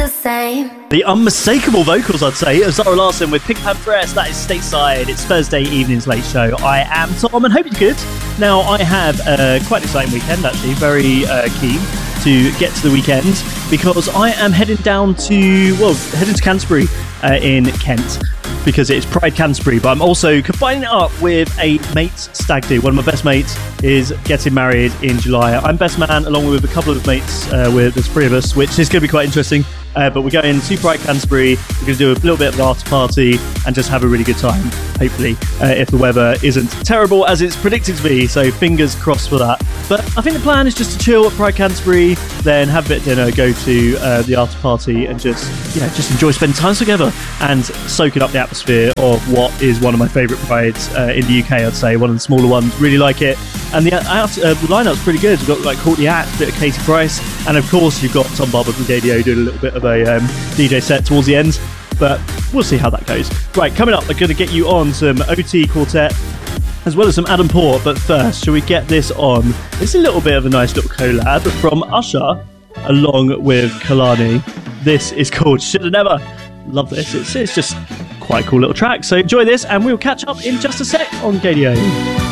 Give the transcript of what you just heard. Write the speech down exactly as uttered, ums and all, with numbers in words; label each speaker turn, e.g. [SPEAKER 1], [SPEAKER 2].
[SPEAKER 1] the same.
[SPEAKER 2] The unmistakable vocals, I'd say, of Zara Larsson with Pink Pantheress. That is Stateside. It's Thursday evening's late show. I am Tom and hope you're good. Now, I have a quite exciting weekend, actually. Very uh, keen to get to the weekend because I am heading down to, well, heading to Canterbury uh, in Kent because it's Pride Canterbury, but I'm also combining it up with a mate's stag do. One of my best mates is getting married in July. I'm best man along with a couple of mates, uh, with there's three of us, which is going to be quite interesting. Uh, but we're going to Pride Canterbury. We're going to do a little bit of an after party and just have a really good time, hopefully, uh, if the weather isn't terrible as it's predicted to be. So fingers crossed for that. But I think the plan is just to chill at Pride Canterbury, then have a bit of dinner, go to uh, the after party and just, yeah, just enjoy spending time together and soaking up the atmosphere of what is one of my favourite prides uh, in the U K, I'd say. One of the smaller ones. Really like it. And the, uh, the lineup's pretty good. We've got like Courtney Act, a bit of Katie Price, and of course you've got Tom Barber from Gadio doing a little bit of a um, D J set towards the end. But we'll see how that goes. Right, coming up, we're going to get you on some O T Quartet as well as some Adam Port. But first, shall we get this on? It's a little bit of a nice little collab from Usher along with Kalani. This is called Shoulda Never. Love this. It's, it's just quite a cool little track. So enjoy this and we'll catch up in just a sec on Gadio.